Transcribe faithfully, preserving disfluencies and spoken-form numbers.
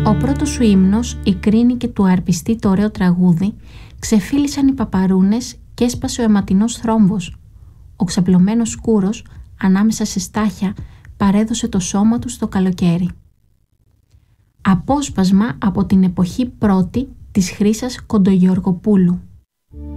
Ο πρώτος σου ύμνος, η κρίνη και του αρπιστή το ωραίο τραγούδι, ξεφύλισαν οι παπαρούνες και έσπασε ο αιματινός θρόμβος. Ο ξαπλωμένος σκούρος, ανάμεσα σε στάχια, παρέδωσε το σώμα του στο καλοκαίρι. Απόσπασμα από την εποχή πρώτη της Χρύσας Κοντογεωργοπούλου.